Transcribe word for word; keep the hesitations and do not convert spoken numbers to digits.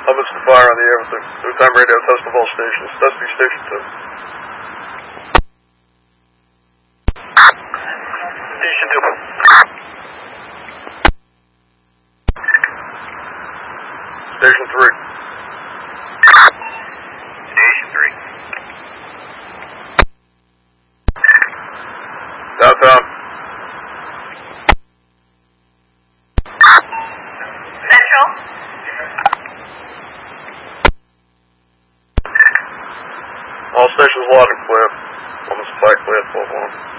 Limits to fire on the air with the two-time radio test of all stations. Test be station two. Station two. Station three. Station three. Downtown. Central. All stations loud and clear. Limits to fire clear, twelve one.